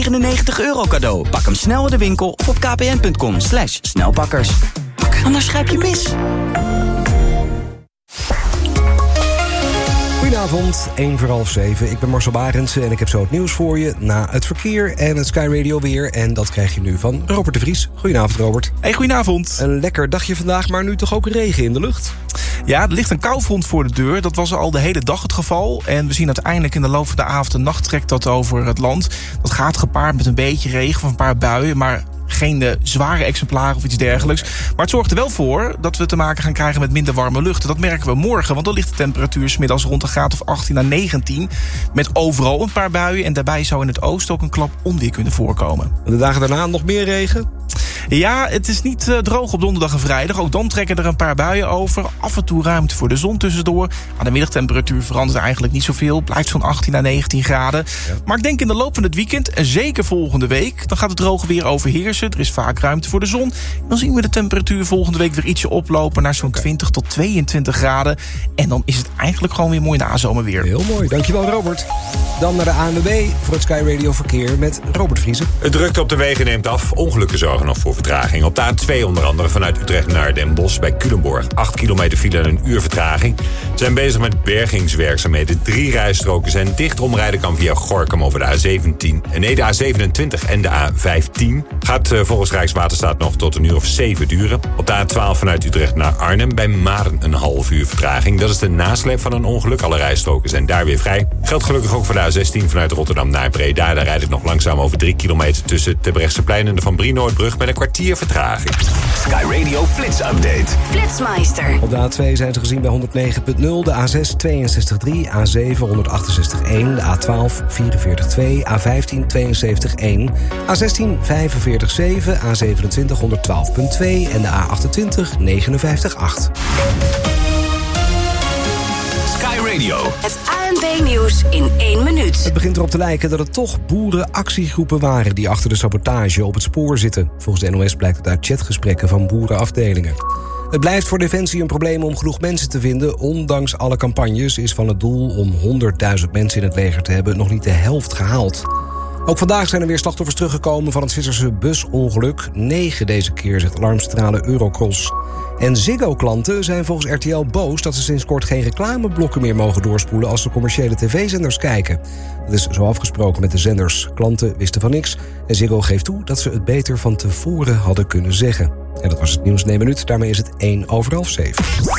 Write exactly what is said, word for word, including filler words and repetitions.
negenennegentig euro cadeau. Pak hem snel in de winkel of op kpn.com slash snelpakkers. Anders grijp je mis. Goedenavond, één voor half zeven. Ik ben Marcel Barendse en ik heb zo het nieuws voor je na het verkeer en het Sky Radio weer. En dat krijg je nu van Robert de Vries. Goedenavond, Robert. Hey, goedenavond. Een lekker dagje vandaag, maar nu toch ook regen in de lucht? Ja, er ligt een koufront voor de deur. Dat was al de hele dag het geval. En we zien uiteindelijk in de loop van de avond en nacht trekt dat over het land. Dat gaat gepaard met een beetje regen of een paar buien, maar geen uh, zware exemplaren of iets dergelijks. Maar het zorgt er wel voor dat we te maken gaan krijgen met minder warme lucht. Dat merken we morgen, want dan ligt de temperatuur 's middags rond een graad of achttien à negentien. Met overal een paar buien. En daarbij zou in het oosten ook een klap onweer kunnen voorkomen. En de dagen daarna nog meer regen? Ja, het is niet uh, droog op donderdag en vrijdag. Ook dan trekken er een paar buien over. Af en toe ruimte voor de zon tussendoor. Maar de middagtemperatuur verandert eigenlijk niet zoveel. Blijft zo'n achttien à negentien graden. Ja. Maar ik denk in de loop van het weekend, en zeker volgende week, dan gaat het droge weer overheersen. Er is vaak ruimte voor de zon. Dan zien we de temperatuur volgende week weer ietsje oplopen naar zo'n okay. twintig tot tweeëntwintig graden. En dan is het eigenlijk gewoon weer mooi nazomerweer. Heel mooi, dankjewel Robert. Dan naar de A N W B voor het Sky Radio Verkeer met Robert Vriezen. Het drukte op de wegen neemt af. Ongelukken zorgen nog voor vertraging. Op de A twee onder andere vanuit Utrecht naar Den Bosch bij Culemborg. acht kilometer file en een uur vertraging. Ze zijn bezig met bergingswerkzaamheden. Drie rijstroken zijn dicht. Omrijden kan via Gorinchem over de A zeventien. Nee, de A zevenentwintig en de A vijftien. Gaat uh, volgens Rijkswaterstaat nog tot een uur of zeven duren. Op de A twaalf vanuit Utrecht naar Arnhem bij Maren een half uur vertraging. Dat is de nasleep van een ongeluk. Alle rijstroken zijn daar weer vrij. Geldt gelukkig ook voor de A zestien vanuit Rotterdam naar Breda. Daar rijdt het nog langzaam over drie kilometer tussen Terbrechtseplein en de Van Brienoordbrug met een kwartier vertraging. Sky Radio Flits Update. Flitsmeister. Op de A twee zijn ze gezien bij honderdnegen komma nul, de A zes tweeënzestig komma drie, A zeven honderdachtenzestig komma één, de A twaalf vierenveertig komma twee, A vijftien tweeënzeventig komma één, A zestien vijfenveertig komma zeven, A zevenentwintig honderdtwaalf komma twee en de A achtentwintig negenenvijftig komma acht. Sky Radio. Het A N B-nieuws in één minuut. Het begint erop te lijken dat het toch boerenactiegroepen waren die achter de sabotage op het spoor zitten. Volgens de N O S blijkt het uit chatgesprekken van boerenafdelingen. Het blijft voor Defensie een probleem om genoeg mensen te vinden. Ondanks alle campagnes is van het doel om honderdduizend mensen in het leger te hebben nog niet de helft gehaald. Ook vandaag zijn er weer slachtoffers teruggekomen van het Zwitserse busongeluk. Negen deze keer, zegt alarmcentrale Eurocross. En Ziggo-klanten zijn volgens R T L boos dat ze sinds kort geen reclameblokken meer mogen doorspoelen als ze commerciële tv-zenders kijken. Dat is zo afgesproken met de zenders. Klanten wisten van niks en Ziggo geeft toe dat ze het beter van tevoren hadden kunnen zeggen. En dat was het nieuws in één minuut. Daarmee is het één over half zeven.